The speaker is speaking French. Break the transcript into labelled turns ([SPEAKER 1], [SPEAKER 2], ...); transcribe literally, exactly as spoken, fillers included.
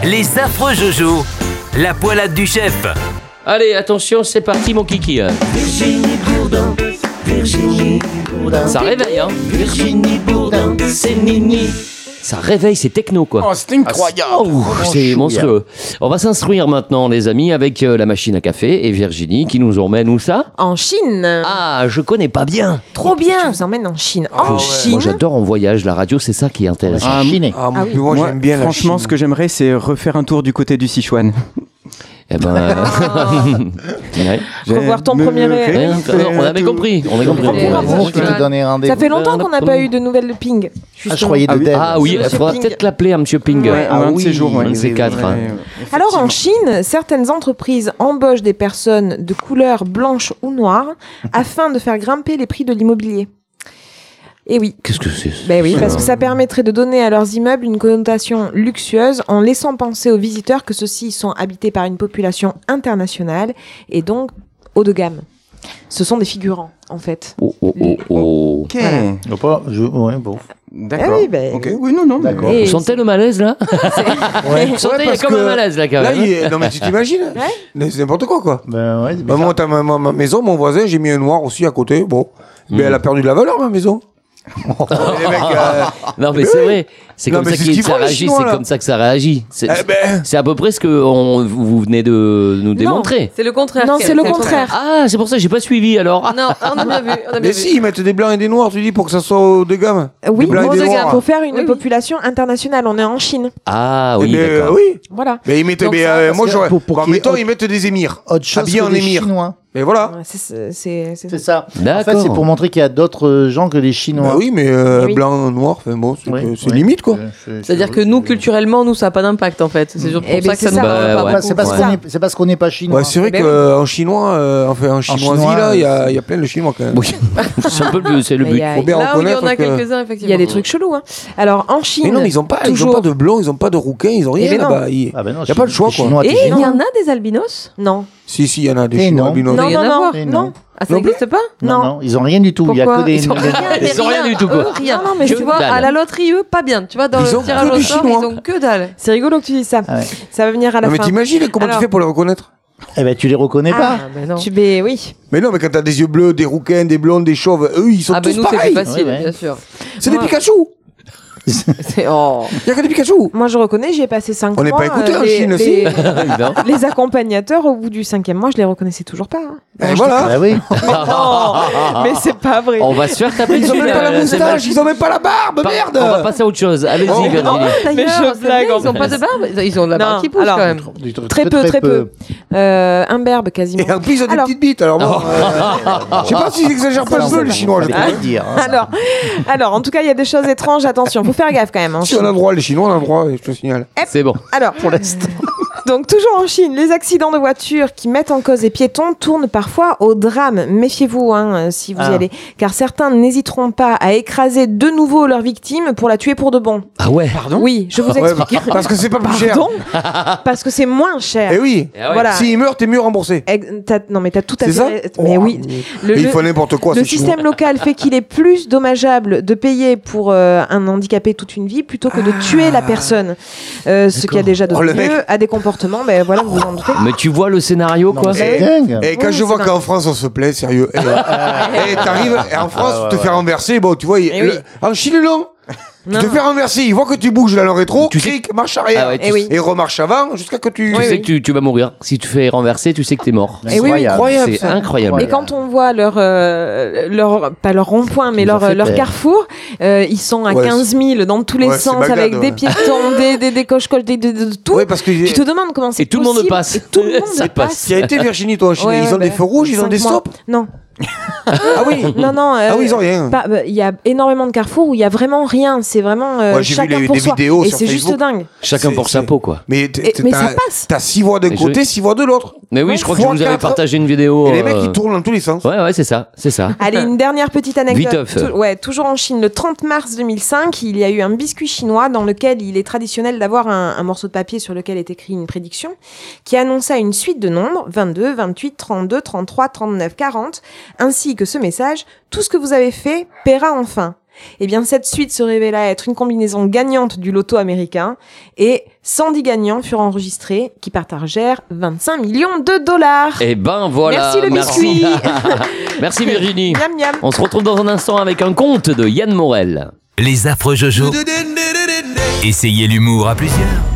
[SPEAKER 1] Les affreux Jojo, la poilade du chef.
[SPEAKER 2] Allez, attention, c'est parti mon kiki.
[SPEAKER 3] Virginie Bourdin, Virginie Bourdin.
[SPEAKER 2] Ça réveille, hein.
[SPEAKER 3] Virginie Bourdin, c'est Nini.
[SPEAKER 2] Ça réveille, c'est techno, quoi.
[SPEAKER 4] Oh, c'est incroyable.
[SPEAKER 2] Oh, c'est monstrueux. On va s'instruire maintenant, les amis, avec euh, la machine à café et Virginie qui nous emmène où ça ?
[SPEAKER 5] En Chine.
[SPEAKER 2] Ah, je connais pas bien.
[SPEAKER 5] Trop bien. Je vous emmène en Chine. En
[SPEAKER 4] ouais.
[SPEAKER 5] Chine.
[SPEAKER 2] Moi, j'adore en voyage. La radio, c'est ça qui est intéressant.
[SPEAKER 4] Ah,
[SPEAKER 6] Chiné.
[SPEAKER 4] Ah,
[SPEAKER 5] Ah oui.
[SPEAKER 4] moi,
[SPEAKER 7] Moi,
[SPEAKER 4] j'aime bien la
[SPEAKER 7] franchement,
[SPEAKER 4] Chine.
[SPEAKER 7] ce que j'aimerais, c'est refaire un tour du côté du Sichuan.
[SPEAKER 2] Eh ben, ouais.
[SPEAKER 5] Revoir ton premier ré-
[SPEAKER 2] Ouais, on avait compris. On a compris.
[SPEAKER 5] Et
[SPEAKER 6] Bon,
[SPEAKER 5] vraiment,
[SPEAKER 6] qui te donnait rendez-vous.
[SPEAKER 5] Ça fait longtemps qu'on n'a pas eu de nouvelles de Ping.
[SPEAKER 6] Ah, je
[SPEAKER 5] justement.
[SPEAKER 6] croyais de
[SPEAKER 7] Ah oui.
[SPEAKER 6] Dell.
[SPEAKER 2] Ah oui, il
[SPEAKER 5] Monsieur
[SPEAKER 2] faudra
[SPEAKER 5] Ping.
[SPEAKER 2] peut-être l'appeler à Monsieur Ping.
[SPEAKER 7] Ouais,
[SPEAKER 6] Ah
[SPEAKER 7] un de
[SPEAKER 6] oui,
[SPEAKER 7] ces jours, ouais.
[SPEAKER 2] un de ces quatre. hein.
[SPEAKER 5] Alors en Chine, certaines entreprises embauchent des personnes de couleur blanche ou noire afin de faire grimper les prix de l'immobilier. Et oui.
[SPEAKER 2] Qu'est-ce que c'est
[SPEAKER 5] Ben oui, parce que ça permettrait de donner à leurs immeubles une connotation luxueuse en laissant penser aux visiteurs que ceux-ci sont habités par une population internationale et donc haut de gamme. Ce sont des figurants, en fait.
[SPEAKER 2] Oh, oh, oh, oh.
[SPEAKER 7] Ok.
[SPEAKER 5] Voilà.
[SPEAKER 6] Je pas, je, ouais, bon.
[SPEAKER 7] D'accord.
[SPEAKER 5] Ah oui, ben,
[SPEAKER 7] Ok. Oui, non, non. mais-
[SPEAKER 6] D'accord.
[SPEAKER 5] Et
[SPEAKER 2] Vous sentez le malaise, là
[SPEAKER 6] Ouais.
[SPEAKER 2] Vous sentez, il y a
[SPEAKER 4] parce
[SPEAKER 2] comme
[SPEAKER 4] que
[SPEAKER 2] un malaise, là, quand
[SPEAKER 4] Là,
[SPEAKER 2] même.
[SPEAKER 4] il est- non, mais tu t'imagines
[SPEAKER 5] Ouais.
[SPEAKER 4] Mais c'est n'importe quoi, quoi.
[SPEAKER 6] Ben ouais, c'est
[SPEAKER 4] Bah,
[SPEAKER 6] bizarre.
[SPEAKER 4] moi, t'as ma, ma, ma maison, mon voisin, j'ai mis un noir aussi à côté. Bon. Mais elle a perdu de la valeur, ma maison. Les mecs, euh,
[SPEAKER 2] Non, mais c'est vrai. C'est
[SPEAKER 4] Non,
[SPEAKER 2] comme
[SPEAKER 4] mais
[SPEAKER 2] ça
[SPEAKER 4] c'est
[SPEAKER 2] qu'il
[SPEAKER 4] ce qu'ils
[SPEAKER 2] ça
[SPEAKER 4] font, les
[SPEAKER 2] réagit.
[SPEAKER 4] Chinois,
[SPEAKER 2] C'est
[SPEAKER 4] là.
[SPEAKER 2] comme ça que ça réagit. C'est
[SPEAKER 4] eh ben,
[SPEAKER 2] c'est à peu près ce que on- vous vous venez de nous démontrer.
[SPEAKER 8] C'est le contraire.
[SPEAKER 5] Non,
[SPEAKER 8] Ken,
[SPEAKER 5] c'est le contraire.
[SPEAKER 2] Ah, c'est pour ça que j'ai pas suivi alors.
[SPEAKER 8] Non, on a bien vu. On a bien
[SPEAKER 4] mais
[SPEAKER 8] vu.
[SPEAKER 4] si, ils mettent des blancs et des noirs, tu dis, pour que ça soit haut de gamme.
[SPEAKER 5] Oui,
[SPEAKER 4] Des blancs et
[SPEAKER 5] pour
[SPEAKER 4] des noirs.
[SPEAKER 5] pour faire une
[SPEAKER 8] Oui, oui.
[SPEAKER 5] population internationale. On est en Chine.
[SPEAKER 2] Ah
[SPEAKER 4] Eh
[SPEAKER 2] oui,
[SPEAKER 4] ben,
[SPEAKER 2] d'accord.
[SPEAKER 4] oui.
[SPEAKER 5] Voilà.
[SPEAKER 4] Mais ils mettent,
[SPEAKER 5] Donc
[SPEAKER 4] mais,
[SPEAKER 5] ça,
[SPEAKER 4] euh,
[SPEAKER 5] parce
[SPEAKER 4] moi,
[SPEAKER 6] que
[SPEAKER 4] j'aurais.
[SPEAKER 6] pour- pour
[SPEAKER 4] Bon,
[SPEAKER 6] qu'il y ait
[SPEAKER 4] mettons,
[SPEAKER 6] autre-
[SPEAKER 4] ils mettent des émirs.
[SPEAKER 6] Autre chose
[SPEAKER 4] Habillés
[SPEAKER 6] que
[SPEAKER 4] en
[SPEAKER 6] les
[SPEAKER 4] émir.
[SPEAKER 6] Chinois.
[SPEAKER 4] Mais voilà.
[SPEAKER 5] Ouais, c'est- c'est- c'est- c'est
[SPEAKER 6] C'est ça. En fait,
[SPEAKER 2] D'accord.
[SPEAKER 6] c'est pour montrer qu'il y a d'autres euh, gens que les Chinois.
[SPEAKER 4] Bah oui, mais euh,
[SPEAKER 5] Oui.
[SPEAKER 4] blanc, noir, enfin bon, c'est
[SPEAKER 6] Oui,
[SPEAKER 4] que- c'est
[SPEAKER 6] oui.
[SPEAKER 4] limite, quoi.
[SPEAKER 6] Euh, c'est-
[SPEAKER 8] C'est-à-dire
[SPEAKER 6] c'est-
[SPEAKER 8] que nous,
[SPEAKER 6] c'est-
[SPEAKER 8] culturellement, nous, ça n'a pas d'impact en fait. C'est juste pour
[SPEAKER 5] Eh ben,
[SPEAKER 8] ça que ça
[SPEAKER 5] c'est
[SPEAKER 8] nous
[SPEAKER 5] ça.
[SPEAKER 8] parle
[SPEAKER 2] Bah,
[SPEAKER 8] pas
[SPEAKER 2] ouais.
[SPEAKER 6] Bah, c'est parce
[SPEAKER 8] beaucoup.
[SPEAKER 6] qu'on
[SPEAKER 5] ça.
[SPEAKER 6] est, c'est parce qu'on n'est pas chinois.
[SPEAKER 4] Ouais, c'est vrai
[SPEAKER 5] Ben
[SPEAKER 4] qu'en chinois, euh, enfin en chinoisie,
[SPEAKER 6] chinois,
[SPEAKER 4] là, il y, a-
[SPEAKER 6] c'est-
[SPEAKER 4] il y a plein de chinois quand même.
[SPEAKER 2] Oui. C'est un peu le, c'est le
[SPEAKER 5] Mais
[SPEAKER 2] but.
[SPEAKER 5] il y a-
[SPEAKER 4] Faut bien
[SPEAKER 8] Là où il y en
[SPEAKER 4] reconnaître
[SPEAKER 8] a
[SPEAKER 4] que-
[SPEAKER 8] quelques-uns,
[SPEAKER 5] Il
[SPEAKER 8] effectivement.
[SPEAKER 5] y a des trucs chelous. Hein. Alors en Chine.
[SPEAKER 4] Mais non, mais ils ont pas, ils ont
[SPEAKER 5] toujours-
[SPEAKER 4] pas de blanc, ils ont pas de rouquin, ils ont
[SPEAKER 5] Eh
[SPEAKER 4] rien
[SPEAKER 5] ben non.
[SPEAKER 4] là-bas. Il
[SPEAKER 6] Ah ben non,
[SPEAKER 4] y a pas le choix,
[SPEAKER 6] les
[SPEAKER 4] quoi.
[SPEAKER 6] Chinois,
[SPEAKER 8] Et
[SPEAKER 6] t'es
[SPEAKER 8] il y
[SPEAKER 6] chinois.
[SPEAKER 8] en a des albinos
[SPEAKER 4] Si, si, il y en a des
[SPEAKER 6] Et
[SPEAKER 4] chinois
[SPEAKER 6] non.
[SPEAKER 4] albinos.
[SPEAKER 5] Non,
[SPEAKER 8] Il y en
[SPEAKER 5] non,
[SPEAKER 8] a
[SPEAKER 5] non,
[SPEAKER 8] voir.
[SPEAKER 6] Eh
[SPEAKER 5] non.
[SPEAKER 8] Ah, ça
[SPEAKER 4] Non,
[SPEAKER 8] n'existe pas
[SPEAKER 6] Non,
[SPEAKER 5] Non.
[SPEAKER 6] non, ils ont rien du tout. Il y a
[SPEAKER 8] Pourquoi
[SPEAKER 6] que des.
[SPEAKER 8] Ils ont rien, mais
[SPEAKER 2] Ils ont rien du tout, quoi.
[SPEAKER 8] Eux, rien.
[SPEAKER 5] Non, non, mais
[SPEAKER 8] tu
[SPEAKER 5] c'est
[SPEAKER 8] vois,
[SPEAKER 2] dalle.
[SPEAKER 8] à la loterie, eux, pas bien. Tu vois, dans
[SPEAKER 4] Ils ont
[SPEAKER 8] le tirage
[SPEAKER 4] que
[SPEAKER 8] au
[SPEAKER 4] des
[SPEAKER 8] sort,
[SPEAKER 4] Chinois.
[SPEAKER 8] ils ont que dalle.
[SPEAKER 5] C'est rigolo que tu dises ça.
[SPEAKER 6] Ah ouais.
[SPEAKER 5] Ça va venir à la
[SPEAKER 4] Non, mais
[SPEAKER 5] fin.
[SPEAKER 4] t'imagines comment
[SPEAKER 5] Alors-
[SPEAKER 4] tu fais pour les reconnaître?
[SPEAKER 6] Eh ben, tu les reconnais
[SPEAKER 5] Ah,
[SPEAKER 6] pas.
[SPEAKER 8] ben non.
[SPEAKER 5] Tu ben oui.
[SPEAKER 4] Mais non, mais quand t'as des yeux bleus, des rouquins, des blondes, des chauves, eux, ils sont
[SPEAKER 8] Ah, ben
[SPEAKER 4] tous
[SPEAKER 8] nous, c'est
[SPEAKER 4] pareils.
[SPEAKER 8] plus facile,
[SPEAKER 6] Ouais, ouais.
[SPEAKER 8] bien sûr.
[SPEAKER 4] C'est des
[SPEAKER 5] Moi-
[SPEAKER 4] Pikachu.
[SPEAKER 8] C'est. Oh.
[SPEAKER 4] Il y a que des Pikachu.
[SPEAKER 5] Moi je reconnais, j'y ai passé cinq
[SPEAKER 4] On
[SPEAKER 5] mois.
[SPEAKER 4] n'est pas écoutés en
[SPEAKER 5] les,
[SPEAKER 4] Chine
[SPEAKER 5] les,
[SPEAKER 2] Évidemment.
[SPEAKER 5] les accompagnateurs, au bout du cinquième mois, je les reconnaissais toujours pas. hein.
[SPEAKER 4] Et voilà.
[SPEAKER 6] Ah oui.
[SPEAKER 5] Non, mais c'est pas vrai.
[SPEAKER 2] On va se faire taper
[SPEAKER 4] Ils ont
[SPEAKER 2] dessus,
[SPEAKER 4] même pas
[SPEAKER 2] là,
[SPEAKER 4] la
[SPEAKER 2] c'est mal.
[SPEAKER 4] moustache, ils ont même pas la barbe,
[SPEAKER 2] Par-
[SPEAKER 4] merde.
[SPEAKER 2] On va passer à autre chose. Allez-y,
[SPEAKER 4] Oh,
[SPEAKER 2] Virginie.
[SPEAKER 8] D'ailleurs,
[SPEAKER 5] Mais je
[SPEAKER 8] c'est
[SPEAKER 5] blague,
[SPEAKER 8] bien,
[SPEAKER 5] en
[SPEAKER 8] ils ont pas
[SPEAKER 5] plus.
[SPEAKER 8] de barbe. Ils ont de la
[SPEAKER 5] Non,
[SPEAKER 8] barbe qui pousse
[SPEAKER 5] alors-
[SPEAKER 8] quand même.
[SPEAKER 5] Très peu, très peu. Euh, imberbe quasiment.
[SPEAKER 4] Et en plus, ils ont des
[SPEAKER 5] Alors-
[SPEAKER 4] petites bites, alors bon. euh, Je sais pas s'ils exagèrent pas un peu, les Chinois, je
[SPEAKER 6] Fallait
[SPEAKER 4] trouve.
[SPEAKER 6] pas le dire. hein.
[SPEAKER 5] Alors, alors, en tout cas, il y a des choses étranges. Attention, faut faire gaffe quand même. En
[SPEAKER 4] Si on
[SPEAKER 5] Chine.
[SPEAKER 4] a le droit, les Chinois, on a le droit, je te signale.
[SPEAKER 2] C'est bon.
[SPEAKER 5] Alors, pour l'instant. Donc, toujours en Chine, les accidents de voiture qui mettent en cause les piétons tournent parfois au drame. Méfiez-vous hein, si vous y
[SPEAKER 6] Ah.
[SPEAKER 5] allez, car certains n'hésiteront pas à écraser de nouveau leur victime pour la tuer pour de bon.
[SPEAKER 2] Ah ouais.
[SPEAKER 7] Pardon?
[SPEAKER 5] Oui, je vous
[SPEAKER 4] Ouais,
[SPEAKER 5] explique.
[SPEAKER 4] parce que c'est pas plus cher.
[SPEAKER 5] Pardon Parce que c'est moins cher.
[SPEAKER 4] Eh oui.
[SPEAKER 2] Ah ouais.
[SPEAKER 5] Voilà.
[SPEAKER 4] S'ils meurent, t'es mieux remboursé.
[SPEAKER 5] Ex- t'as- Non, mais t'as tout à
[SPEAKER 4] C'est ça?
[SPEAKER 5] fait. Mais
[SPEAKER 4] Oh,
[SPEAKER 5] oui. Le,
[SPEAKER 4] Mais il
[SPEAKER 5] le-
[SPEAKER 4] faut n'importe quoi,
[SPEAKER 5] le
[SPEAKER 4] c'est chinois.
[SPEAKER 5] système local fait qu'il est plus dommageable de payer pour euh, un handicapé toute une vie plutôt que de tuer la personne. Euh, ce qui a déjà de
[SPEAKER 4] Oh, le
[SPEAKER 5] mieux
[SPEAKER 4] mec.
[SPEAKER 5] a des comportements, ben voilà, vous vous en doutez.
[SPEAKER 2] Mais tu vois le scénario,
[SPEAKER 6] Non,
[SPEAKER 2] quoi.
[SPEAKER 6] mais c'est
[SPEAKER 4] Eh,
[SPEAKER 6] dingue.
[SPEAKER 4] Et quand
[SPEAKER 5] Oui,
[SPEAKER 4] je vois
[SPEAKER 5] c'est
[SPEAKER 4] qu'en France on se plaît, sérieux. Et, et t'arrives et en France, tu te fais renverser, bon, tu vois, il-
[SPEAKER 5] Eh oui.
[SPEAKER 4] le- en Chine, non. Tu
[SPEAKER 5] Non.
[SPEAKER 4] te fais renverser, ils voient que tu bouges dans le rétro,
[SPEAKER 2] Tu
[SPEAKER 4] tu
[SPEAKER 2] sais-
[SPEAKER 4] cliques, marche arrière.
[SPEAKER 2] Ah ouais, tu
[SPEAKER 5] Eh oui.
[SPEAKER 4] Et remarche avant jusqu'à que tu.
[SPEAKER 2] Tu
[SPEAKER 5] Oui,
[SPEAKER 2] sais
[SPEAKER 5] oui.
[SPEAKER 2] que tu, tu vas mourir. Si tu fais renverser, tu sais que t'es mort.
[SPEAKER 5] Et oui, oui.
[SPEAKER 4] Incroyable,
[SPEAKER 2] C'est
[SPEAKER 4] ça.
[SPEAKER 2] incroyable.
[SPEAKER 5] Et quand on voit leur, euh, leur pas leur rond-point, mais
[SPEAKER 6] nous a
[SPEAKER 5] leur,
[SPEAKER 6] fait
[SPEAKER 5] leur
[SPEAKER 6] peur.
[SPEAKER 5] carrefour, euh, ils sont à
[SPEAKER 4] Ouais,
[SPEAKER 5] quinze mille dans tous les
[SPEAKER 4] ouais, c'est
[SPEAKER 5] sens,
[SPEAKER 4] Bagdad,
[SPEAKER 5] avec
[SPEAKER 4] ouais.
[SPEAKER 5] des piétons, des, des, des coches-coches, des, des- de tout.
[SPEAKER 4] Ouais, parce que.
[SPEAKER 5] Tu te demandes comment c'est
[SPEAKER 2] Et tout le monde
[SPEAKER 5] possible,
[SPEAKER 2] passe.
[SPEAKER 5] Et tout le monde
[SPEAKER 2] Ça
[SPEAKER 5] passe.
[SPEAKER 2] passe.
[SPEAKER 4] Tu as été Virginie, toi, en Chine,
[SPEAKER 5] Ouais,
[SPEAKER 4] ils ont
[SPEAKER 5] ouais,
[SPEAKER 4] des
[SPEAKER 5] bah,
[SPEAKER 4] feux rouges, ils ont
[SPEAKER 5] cinq
[SPEAKER 4] des
[SPEAKER 5] mois.
[SPEAKER 4] stops.
[SPEAKER 5] Non.
[SPEAKER 4] Ah oui.
[SPEAKER 5] Non, non. euh,
[SPEAKER 4] Ah oui, ils ont rien.
[SPEAKER 5] pas- bah, Il y a énormément de carrefours où il y a vraiment rien. C'est vraiment euh,
[SPEAKER 4] Ouais, j'ai vu
[SPEAKER 5] chacun
[SPEAKER 4] les-
[SPEAKER 5] pour
[SPEAKER 4] des
[SPEAKER 5] soi.
[SPEAKER 4] vidéos
[SPEAKER 5] Et
[SPEAKER 4] sur
[SPEAKER 5] c'est juste
[SPEAKER 4] Facebook.
[SPEAKER 5] dingue.
[SPEAKER 2] Chacun
[SPEAKER 4] C'est-
[SPEAKER 2] pour sa
[SPEAKER 4] c'est-
[SPEAKER 2] peau, quoi.
[SPEAKER 4] Mais, t-
[SPEAKER 5] Et-
[SPEAKER 4] t-
[SPEAKER 5] mais
[SPEAKER 4] t'as-
[SPEAKER 5] ça passe.
[SPEAKER 4] T'as six voix d'un
[SPEAKER 2] Mais
[SPEAKER 4] côté,
[SPEAKER 2] je-
[SPEAKER 4] six voix de l'autre.
[SPEAKER 2] Mais oui,
[SPEAKER 5] Ouais,
[SPEAKER 2] je crois que
[SPEAKER 4] fois
[SPEAKER 2] vous avez
[SPEAKER 4] quatre.
[SPEAKER 2] partagé une vidéo.
[SPEAKER 4] Et les mecs,
[SPEAKER 2] euh,
[SPEAKER 4] ils tournent dans tous les sens.
[SPEAKER 2] Ouais, ouais, c'est ça, c'est ça.
[SPEAKER 5] Allez, une dernière petite anecdote.
[SPEAKER 2] Viteuf.
[SPEAKER 5] Tou- ouais, toujours en Chine, le trente mars deux mille cinq, il y a eu un biscuit chinois dans lequel il est traditionnel d'avoir un, un morceau de papier sur lequel est écrit une prédiction qui annonçait une suite de nombres, vingt-deux, vingt-huit, trente-deux, trente-trois, trente-neuf, quarante, ainsi que ce message: tout ce que vous avez fait paiera enfin. Eh bien, cette suite se révéla être une combinaison gagnante du loto américain et cent dix gagnants furent enregistrés qui partagèrent vingt-cinq millions de dollars.
[SPEAKER 2] Et ben voilà.
[SPEAKER 5] Merci le biscuit.
[SPEAKER 2] Merci Virginie.
[SPEAKER 5] Miam miam.
[SPEAKER 2] On se retrouve dans un instant avec un conte de Yann Morel.
[SPEAKER 1] Les affreux Jojo. Essayez l'humour à plusieurs.